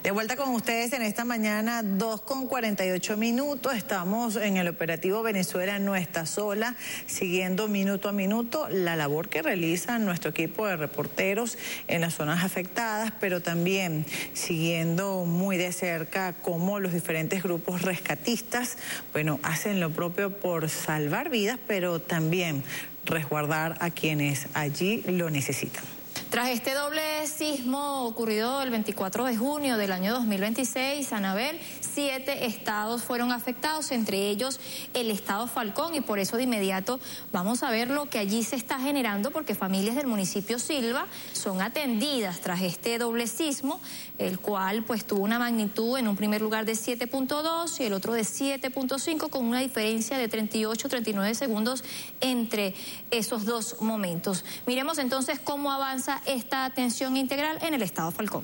De vuelta con ustedes en esta mañana, 2:48. Estamos en el operativo Venezuela no está sola, siguiendo minuto a minuto la labor que realiza nuestro equipo de reporteros en las zonas afectadas, pero también siguiendo muy de cerca cómo los diferentes grupos rescatistas, hacen lo propio por salvar vidas, pero también resguardar a quienes allí lo necesitan. Tras este doble sismo ocurrido el 24 de junio del año 2026, Anabel, 7 estados fueron afectados, entre ellos el estado Falcón, y por eso de inmediato vamos a ver lo que allí se está generando, porque familias del municipio Silva son atendidas tras este doble sismo, el cual tuvo una magnitud en un primer lugar de 7.2 y el otro de 7.5, con una diferencia de 38-39 segundos entre esos dos momentos. Miremos entonces cómo avanza esta atención integral en el estado Falcón.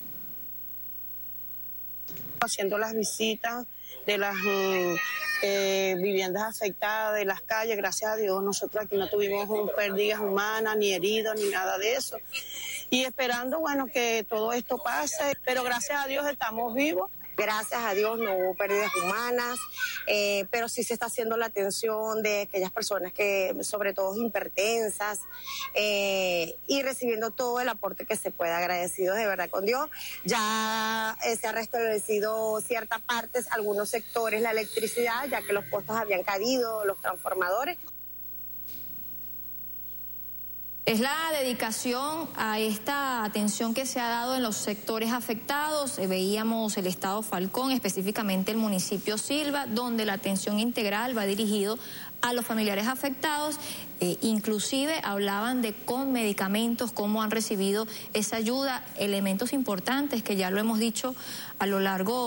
Haciendo las visitas de las viviendas afectadas, de las calles, gracias a Dios nosotros aquí no tuvimos pérdidas humanas, ni heridos, ni nada de eso. Y esperando, que todo esto pase, pero gracias a Dios estamos vivos. Gracias a Dios no hubo pérdidas humanas, pero sí se está haciendo la atención de aquellas personas que, sobre todo hipertensas, y recibiendo todo el aporte que se pueda, agradecidos de verdad con Dios. Ya se ha restablecido ciertas partes, algunos sectores, la electricidad, ya que los postes habían caído, los transformadores. Es la dedicación a esta atención que se ha dado en los sectores afectados. Veíamos el estado Falcón, específicamente el municipio Silva, donde la atención integral va dirigido a los familiares afectados. Inclusive hablaban de con medicamentos, cómo han recibido esa ayuda, elementos importantes que ya lo hemos dicho a lo largo